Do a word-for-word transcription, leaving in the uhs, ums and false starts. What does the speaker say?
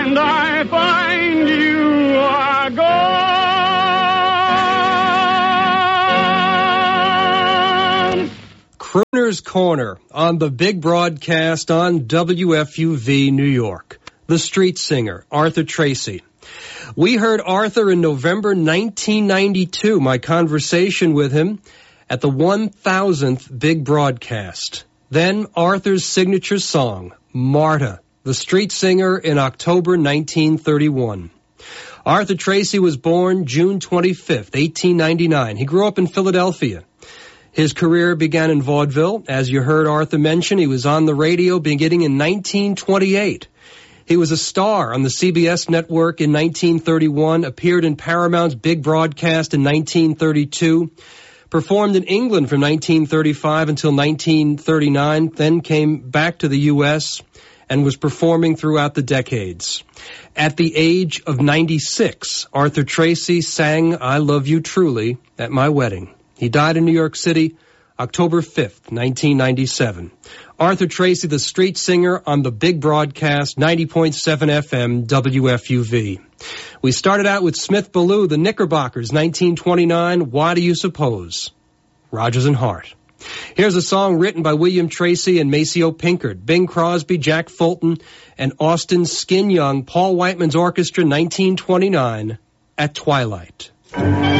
and I find you are gone. Crooner's Corner on the big broadcast on W F U V New York. The street singer, Arthur Tracy. We heard Arthur in November nineteen ninety-two, my conversation with him at the one thousandth big broadcast. Then Arthur's signature song, Marta, the street singer, in October nineteen thirty-one. Arthur Tracy was born June twenty-fifth, eighteen ninety-nine. He grew up in Philadelphia. His career began in vaudeville. As you heard Arthur mention, he was on the radio beginning in nineteen twenty-eight. He was a star on the C B S network in nineteen thirty-one, appeared in Paramount's big broadcast in nineteen thirty-two, performed in England from nineteen thirty-five until nineteen thirty-nine, then came back to the U S and was performing throughout the decades. At the age of ninety-six, Arthur Tracy sang I Love You Truly at my wedding. He died in New York City, October fifth, nineteen ninety-seven. Arthur Tracy, the street singer, on the big broadcast, ninety point seven F M, W F U V. We started out with Smith Ballou, the Knickerbockers, nineteen twenty-nine, Why Do You Suppose? Rodgers and Hart. Here's a song written by William Tracy and Maceo Pinkard, Bing Crosby, Jack Fulton, and Austin Skin Young, Paul Whiteman's orchestra, nineteen twenty-nine, At Twilight.